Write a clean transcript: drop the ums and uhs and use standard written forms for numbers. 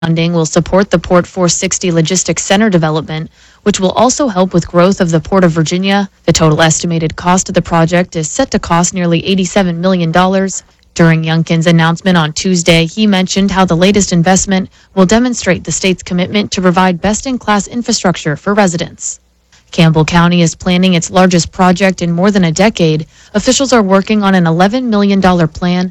Funding will support the Port 460 Logistics Center development, which will also help with growth of the Port of Virginia. The total estimated cost of the project is set to cost nearly $87 million. During Youngkin's announcement on Tuesday, he mentioned how the latest investment will demonstrate the state's commitment to provide best-in-class infrastructure for residents. Campbell County is planning its largest project in more than a decade. Officials are working on an $11 million plan